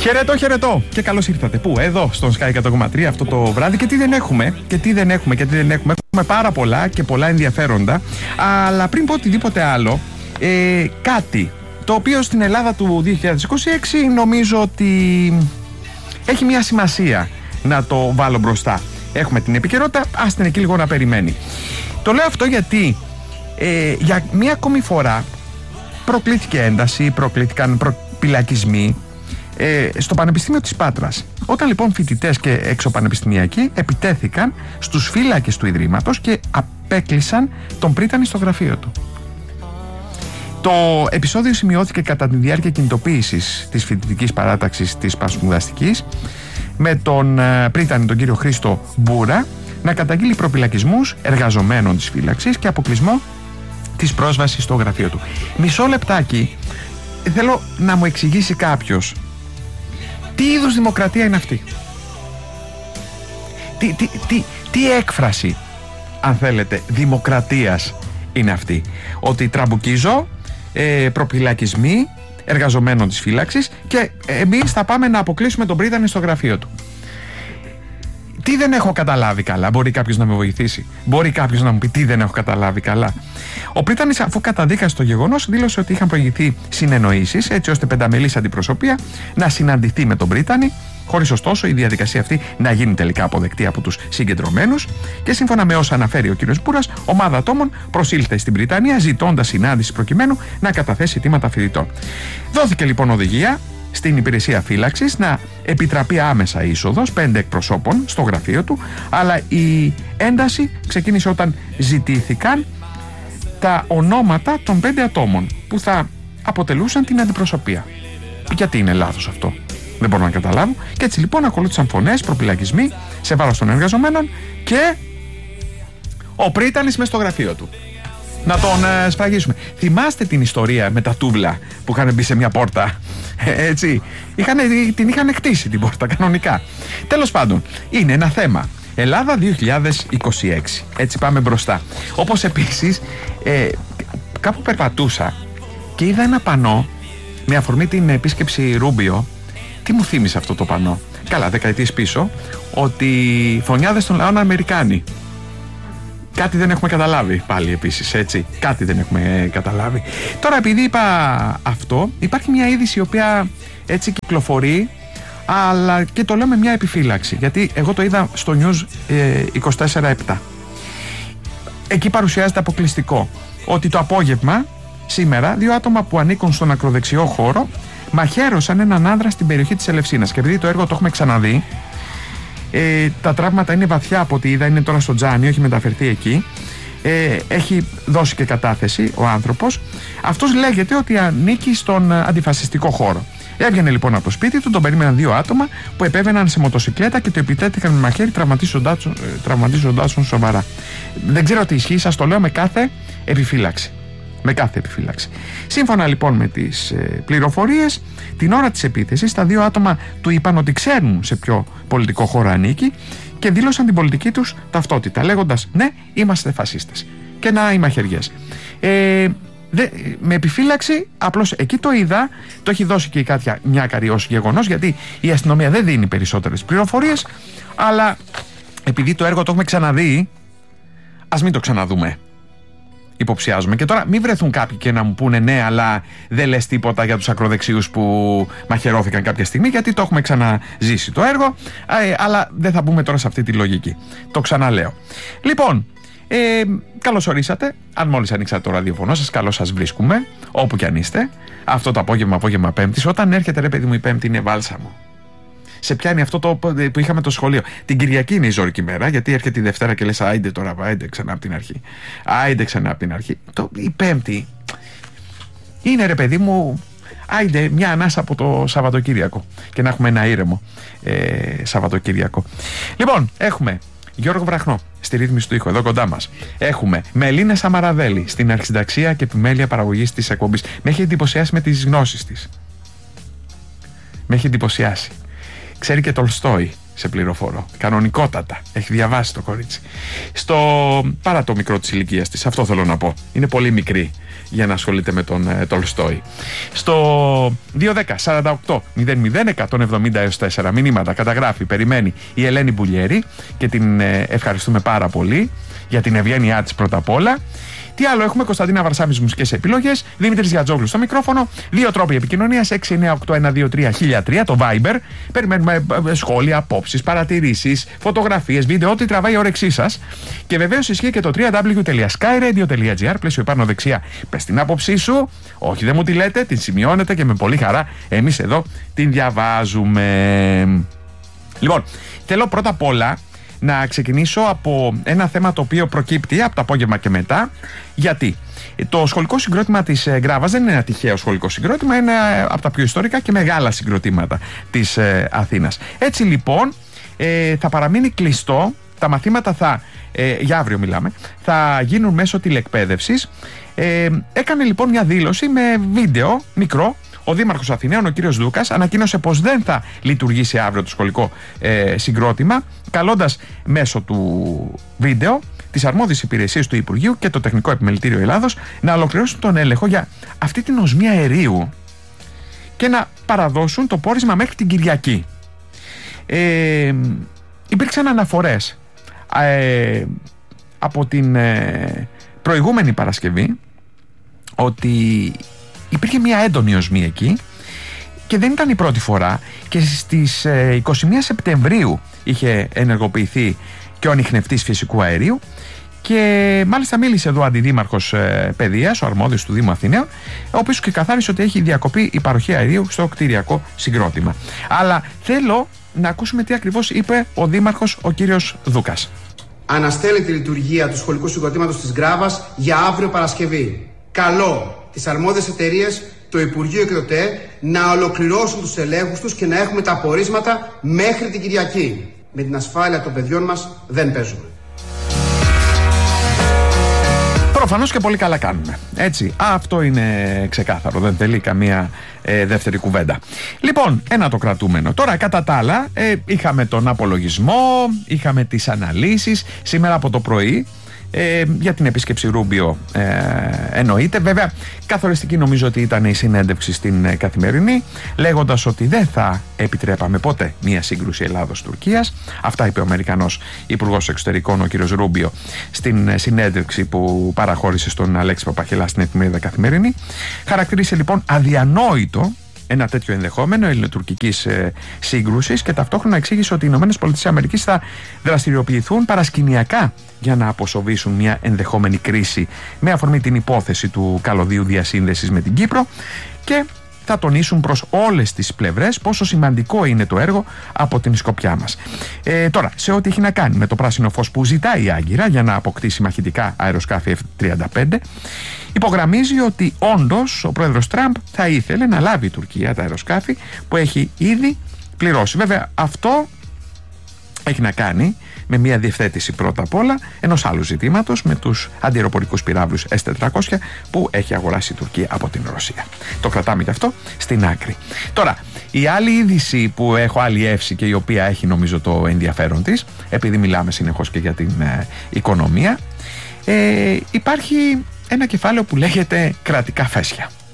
Χαιρετώ και καλώς ήρθατε. Πού? Εδώ στον Sky 100,3 αυτό το βράδυ. Και τι δεν έχουμε. Έχουμε πάρα πολλά και πολλά ενδιαφέροντα. Αλλά πριν πω οτιδήποτε άλλο, κάτι το οποίο στην Ελλάδα του 2026 νομίζω ότι έχει μια σημασία να το βάλω μπροστά. Έχουμε την επικαιρότητα, ας την εκεί λίγο να περιμένει. Το λέω αυτό γιατί για μία ακόμη φορά προκλήθηκε ένταση, προκλήθηκαν προπυλακισμοί στο Πανεπιστήμιο της Πάτρας. Όταν λοιπόν φοιτητές και εξωπανεπιστημιακοί επιτέθηκαν στους φύλακες του Ιδρύματος και απέκλεισαν τον πρίτανη στο γραφείο του. Το επεισόδιο σημειώθηκε κατά τη διάρκεια κινητοποίησης της φοιτητικής παράταξης της Πασπουδαστικής, με τον πρίτανη τον κύριο Χρήστο Μπούρα να καταγγείλει προπυλακισμούς εργαζομένων της φύλαξης και αποκλεισμό της πρόσβασης στο γραφείο του. Μισό λεπτάκι, θέλω να μου εξηγήσει κάποιος τι είδους δημοκρατία είναι αυτή. Τι έκφραση, αν θέλετε, δημοκρατίας είναι αυτή? Ότι τραμπουκίζω, προπυλακισμοί εργαζομένων της φύλαξης και εμείς θα πάμε να αποκλείσουμε τον πρίτανη στο γραφείο του. Τι δεν έχω καταλάβει καλά? Μπορεί κάποιος να με βοηθήσει? Μπορεί κάποιος να μου πει τι δεν έχω καταλάβει καλά? Ο πρίτανης, αφού καταδίκασε το γεγονός, δήλωσε ότι είχαν προηγηθεί συνεννοήσεις έτσι ώστε πενταμελής αντιπροσωπεία να συναντηθεί με τον πρίτανη, χωρίς ωστόσο η διαδικασία αυτή να γίνει τελικά αποδεκτή από τους συγκεντρωμένους. Και σύμφωνα με όσα αναφέρει ο κ. Μπούρας, ομάδα ατόμων προσήλθε στην Βρυτανία ζητώντας συνάντηση προκειμένου να καταθέσει αιτήματα φοιτητών. Δόθηκε λοιπόν οδηγία στην υπηρεσία φύλαξης να επιτραπεί άμεσα είσοδος 5 εκπροσώπων στο γραφείο του, αλλά η ένταση ξεκίνησε όταν ζητήθηκαν τα ονόματα των 5 ατόμων που θα αποτελούσαν την αντιπροσωπεία. Γιατί είναι λάθος αυτό? Δεν μπορώ να καταλάβω. Και έτσι λοιπόν ακολούθησαν φωνές, προπυλακισμοί σε βάρος των εργαζομένων και ο πρίτανης μες στο γραφείο του. Να τον σφραγίσουμε. Θυμάστε την ιστορία με τα τούβλα που είχαν μπει σε μια πόρτα? Έτσι. Την είχαν χτίσει την πόρτα κανονικά. Τέλος πάντων, είναι ένα θέμα. Ελλάδα 2026. Έτσι πάμε μπροστά. Όπως επίσης, κάπου περπατούσα και είδα ένα πανό με αφορμή την επίσκεψη Ρούμπιο. Τι μου θύμισε αυτό το πανό? Καλά, δεκαετίες πίσω, ότι φωνιάδες των λαών Αμερικάνοι. Κάτι δεν έχουμε καταλάβει πάλι επίσης, έτσι. Κάτι δεν έχουμε καταλάβει. Τώρα, επειδή είπα αυτό, υπάρχει μια είδηση η οποία έτσι κυκλοφορεί, αλλά και το λέω με μια επιφύλαξη, γιατί εγώ το είδα στο News 24/7. Εκεί παρουσιάζεται αποκλειστικό ότι το απόγευμα, σήμερα, 2 άτομα που ανήκουν στον ακροδεξιό χώρο μαχαίρωσαν έναν άνδρα στην περιοχή της Ελευσίνας. Και επειδή το έργο το έχουμε ξαναδεί, τα τραύματα είναι βαθιά από ό,τι είδα, είναι τώρα στο Τζάνι, έχει μεταφερθεί εκεί. Έχει δώσει και κατάθεση ο άνθρωπος. Αυτός λέγεται ότι ανήκει στον αντιφασιστικό χώρο. Έβγαινε λοιπόν από το σπίτι του, τον περίμεναν 2 άτομα που επέβαιναν σε μοτοσικλέτα και το επιτέθηκαν με μαχαίρι, τραυματίζοντάς τον σοβαρά. Δεν ξέρω τι ισχύει, σας το λέω με κάθε επιφύλαξη. Σύμφωνα λοιπόν με τις πληροφορίες, την ώρα της επίθεσης τα 2 άτομα του είπαν ότι ξέρουν σε ποιο πολιτικό χώρο ανήκει και δήλωσαν την πολιτική τους ταυτότητα, λέγοντας ναι, είμαστε φασίστες. Και να οι μαχαιριές. Με επιφύλαξη, απλώς εκεί το είδα, το έχει δώσει και η Κάτια Νιάκαρη ως γεγονός, γιατί η αστυνομία δεν δίνει περισσότερες πληροφορίες, αλλά επειδή το έργο το έχουμε ξαναδεί, ας μην το ξαναδούμε. Υποψιάζομαι. Και τώρα μην βρεθούν κάποιοι και να μου πούνε ναι, αλλά δεν λες τίποτα για τους ακροδεξιούς που μαχαιρώθηκαν κάποια στιγμή, γιατί το έχουμε ξαναζήσει το έργο, αλλά δεν θα μπούμε τώρα σε αυτή τη λογική. Το ξαναλέω. Λοιπόν, καλώς ορίσατε. Αν μόλις ανοίξατε το ραδιοφωνό σας, καλώς σας βρίσκουμε, όπου κι αν είστε. Αυτό το απόγευμα Πέμπτης, όταν έρχεται ρε παιδί μου η Πέμπτη, είναι βάλσαμο. Σε πιάνει αυτό το που είχαμε το σχολείο. Την Κυριακή είναι η ζώρικη μέρα, γιατί έρχεται η Δευτέρα και λες άιντε τώρα, άιντε ξανά από την αρχή. Η Πέμπτη είναι ρε παιδί μου, άιντε μια ανάσα από το Σαββατοκύριακο και να έχουμε ένα ήρεμο Σαββατοκύριακο. Λοιπόν, έχουμε Γιώργο Βραχνό στη ρύθμιση του ήχου, εδώ κοντά μας. Έχουμε Μελίνα Σαμαραδέλη στην αρχισυνταξία και επιμέλεια παραγωγής της εκπομπής. Με έχει εντυπωσιάσει με τις γνώσεις της. Με έχει εντυπωσιάσει. Ξέρει και Τολστόι. σε πληροφορώ. Κανονικότατα. Έχει διαβάσει το κορίτσι. Παρά το μικρό της ηλικίας της, αυτό θέλω να πω. Είναι πολύ μικρή για να ασχολείται με τον Τολστόι. Στο 210-48-00-170-4 μηνύματα καταγράφει, περιμένει η Ελένη Μπουλιέρη και την ευχαριστούμε πάρα πολύ για την ευγένειά της πρώτα απ' όλα. Τι άλλο έχουμε? Κωνσταντίνα Βαρσάμις, μουσικές επιλογές. Δημήτρης Γιατζόγλου στο μικρόφωνο. 2 τρόποι επικοινωνίας: 698-123-1003, το Viber. Περιμένουμε σχόλια, απόψεις, παρατηρήσεις, φωτογραφίες, βίντεο, ό,τι τραβάει η όρεξή σας. Και βεβαίως ισχύει και το www.skyradio.gr. Πλαίσιο επάνω δεξιά. Πες την άποψή σου. Όχι, δεν μου τη λέτε, την σημειώνετε και με πολύ χαρά εμείς εδώ την διαβάζουμε. Λοιπόν, θέλω πρώτα απ' όλα να ξεκινήσω από ένα θέμα το οποίο προκύπτει από το απόγευμα και μετά. Γιατί το σχολικό συγκρότημα της Γκράβας δεν είναι ένα τυχαίο σχολικό συγκρότημα, είναι από τα πιο ιστορικά και μεγάλα συγκροτήματα της Αθήνας. Έτσι λοιπόν θα παραμείνει κλειστό, τα μαθήματα για αύριο μιλάμε, θα γίνουν μέσω τηλεκπαίδευσης. Έκανε λοιπόν μια δήλωση με βίντεο μικρό. Ο Δήμαρχος Αθηναίων, ο κύριος Δούκας, ανακοίνωσε πως δεν θα λειτουργήσει αύριο το σχολικό συγκρότημα, καλώντας μέσω του βίντεο τις αρμόδιες υπηρεσίες του Υπουργείου και το Τεχνικό Επιμελητήριο Ελλάδος να ολοκληρώσουν τον έλεγχο για αυτή την οσμία αερίου και να παραδώσουν το πόρισμα μέχρι την Κυριακή. Υπήρξαν αναφορές από την προηγούμενη Παρασκευή ότι υπήρχε μια έντονη οσμή εκεί και δεν ήταν η πρώτη φορά, και στις 21 Σεπτεμβρίου είχε ενεργοποιηθεί και ο ανιχνευτής φυσικού αερίου, και μάλιστα μίλησε εδώ ο αντιδήμαρχος παιδείας, ο αρμόδιος του Δήμου Αθηναίων, ο οποίος και καθάρισε ότι έχει διακοπεί η παροχή αερίου στο κτηριακό συγκρότημα. Αλλά θέλω να ακούσουμε τι ακριβώς είπε ο Δήμαρχος, ο κύριος Δούκας. Αναστέλει τη λειτουργία του σχολικού συγκροτήματος της Γκράβας για αύριο Παρασκευή. Καλό τις αρμόδιες εταιρείες, το Υπουργείο και το ΤΕ να ολοκληρώσουν τους ελέγχους τους και να έχουμε τα απορίσματα μέχρι την Κυριακή. Με την ασφάλεια των παιδιών μας δεν παίζουμε. Προφανώς και πολύ καλά κάνουμε. Έτσι, αυτό είναι ξεκάθαρο. Δεν θέλει καμία δεύτερη κουβέντα. Λοιπόν, ένα το κρατούμενο. Τώρα, κατά τα άλλα, είχαμε τον απολογισμό, είχαμε τις αναλύσεις. Σήμερα από το πρωί, για την επίσκεψη Ρούμπιο εννοείται. Βέβαια, καθοριστική νομίζω ότι ήταν η συνέντευξη στην Καθημερινή, λέγοντας ότι δεν θα επιτρέπαμε ποτέ μια σύγκρουση Ελλάδος-Τουρκίας. Αυτά είπε ο Αμερικανός Υπουργός Εξωτερικών, ο κ. Ρούμπιο, στην συνέντευξη που παραχώρησε στον Αλέξη Παπαχελά στην εφημερίδα Καθημερινή. Χαρακτήρισε λοιπόν αδιανόητο ένα τέτοιο ενδεχόμενο ελληνοτουρκικής σύγκρουσης και ταυτόχρονα εξήγησε ότι οι ΗΠΑ θα δραστηριοποιηθούν παρασκηνιακά για να αποσοβήσουν μια ενδεχόμενη κρίση με αφορμή την υπόθεση του καλωδίου διασύνδεσης με την Κύπρο, και θα τονίσουν προς όλες τις πλευρές πόσο σημαντικό είναι το έργο από την σκοπιά μας. Τώρα, σε ό,τι έχει να κάνει με το πράσινο φως που ζητάει η Άγκυρα για να αποκτήσει μαχητικά αεροσκάφη F-35, υπογραμμίζει ότι όντως ο πρόεδρος Τραμπ θα ήθελε να λάβει η Τουρκία τα αεροσκάφη που έχει ήδη πληρώσει. Βέβαια, αυτό έχει να κάνει με μια διευθέτηση πρώτα απ' όλα ενός άλλου ζητήματος, με τους αντιαεροπορικούς πυράβλους S-400 που έχει αγοράσει η Τουρκία από την Ρωσία. Το κρατάμε και αυτό στην άκρη. Τώρα, η άλλη είδηση που έχω αλλιεύσει και η οποία έχει νομίζω το ενδιαφέρον της, επειδή μιλάμε συνεχώς και για την οικονομία, υπάρχει ένα κεφάλαιο που λέγεται κρατικά φέσια.